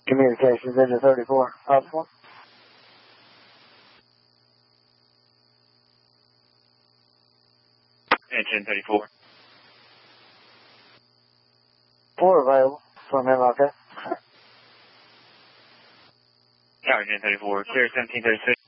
Communications into 34, possible. Engine 34. 4 available from MLK. Tower Engine 34, clear 1736.